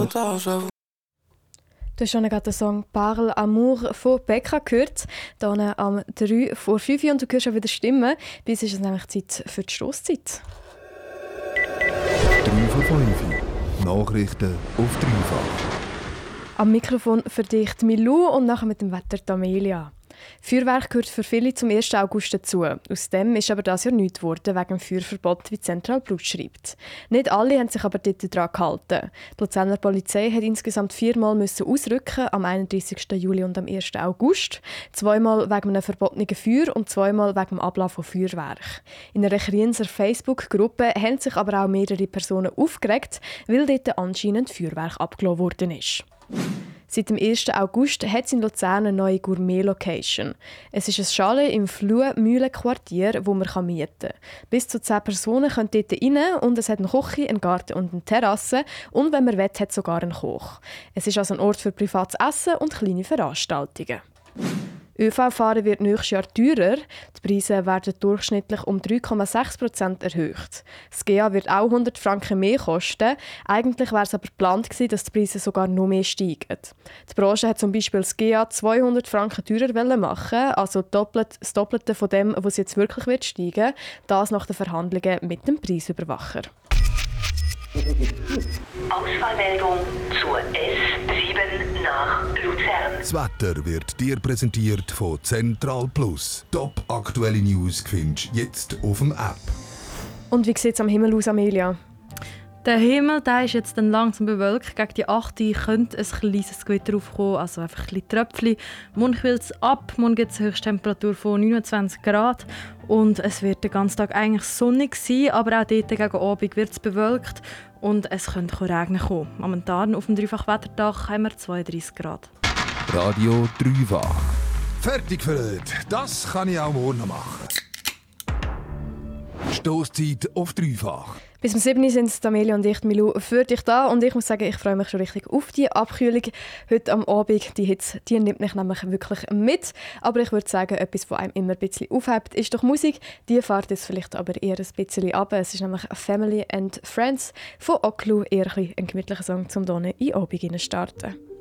Du hast schon gerade den Song «Parle Amour» von Becca gehört. Hier am 3 vor 5 Uhr und du hörst auch wieder Stimmen. Bei uns ist es nämlich Zeit für die Stosszeit. 3 vor 5 Nachrichten auf dreifach. Am Mikrofon für dich Milou und nachher mit dem Wetter Amelia. Feuerwerk gehört für viele zum 1. August dazu. Aus dem ist aber das Jahr nichts geworden, wegen dem Feuerverbot, wie Central Plus schreibt. Nicht alle haben sich aber dort daran gehalten. Die Luzerner Polizei hat insgesamt 4-mal ausrücken, am 31. Juli und am 1. August. 2-mal wegen einem verbotenen Feuer und 2-mal wegen dem Ablauf von Feuerwerk. In einer Krienser Facebook-Gruppe haben sich aber auch mehrere Personen aufgeregt, weil dort anscheinend Feuerwerk abgelassen worden ist. Seit dem 1. August hat es in Luzern eine neue Gourmet-Location. Es ist ein Chalet im Flue-Mühlen-Quartier, wo man mieten kann. Bis zu 10 Personen können dort rein und es hat eine Küche, einen Garten und eine Terrasse und wenn man will, hat es sogar einen Koch. Es ist also ein Ort für privates Essen und kleine Veranstaltungen. ÖV-Fahren wird nächstes Jahr teurer. Die Preise werden durchschnittlich um 3,6% erhöht. Das GEA wird auch 100 Franken mehr kosten. Eigentlich wäre es aber geplant gewesen, dass die Preise sogar noch mehr steigen. Die Branche hat zum Beispiel das GEA 200 Franken teurer machen, also das Doppelte von dem, was jetzt wirklich wird steigen. Das nach den Verhandlungen mit dem Preisüberwacher. Ausfallmeldung zur S7 nach Luzern. Das Wetter wird dir präsentiert von Central Plus. Top aktuelle News findest du jetzt auf dem App. Und wie sieht es am Himmel aus, Amelia? Der Himmel ist jetzt dann langsam bewölkt. Gegen die 8 Uhr könnte ein kleines Gewitter aufkommen, also einfach ein bisschen Tröpfchen. Morgen kühlt es ab, morgen gibt es eine Höchsttemperatur von 29 Grad. Und es wird den ganzen Tag eigentlich sonnig sein, aber auch dort gegen Abend wird es bewölkt und es könnte Regen kommen. Momentan auf dem Dreifach-Wetterdach haben wir 32 Grad. Radio Dreifach. Fertig für heute. Das kann ich auch morgen noch machen. Stosszeit auf Dreifach. Bis zum 7. sind Amelia und ich, Milou, für dich da. Und ich muss sagen, ich freue mich schon richtig auf die Abkühlung heute am Abend. Die Hitze, die nimmt mich nämlich wirklich mit. Aber ich würde sagen, etwas, was einem immer ein bisschen aufhebt, ist doch Musik. Die fährt jetzt vielleicht aber eher ein bisschen ab. Es ist nämlich «Family and Friends» von Oklu. Eher ein gemütlicher Song, um hier in den Abend zu starten.